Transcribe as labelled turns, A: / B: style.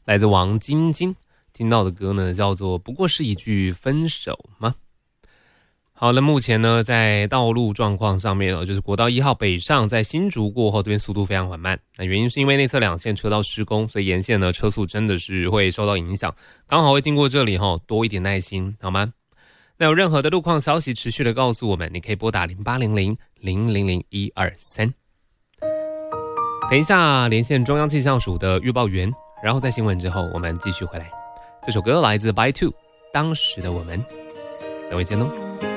A: 来自王晶晶。听到的歌呢叫做不过是一句分手吗？好了，目前呢在道路状况上面就是国道1号北上在新竹过后，这边速度非常缓慢，那原因是因为内侧2线车道施工，所以沿线呢车速真的是会受到影响，刚好会经过这里多一点耐心好吗？那有任何的路况消息持续的告诉我们，你可以拨打0800-000-123。等一下连线中央气象署的预报员，然后在新闻之后我们继续回来。这首歌来自 By Two 当时的我们，等会见喽。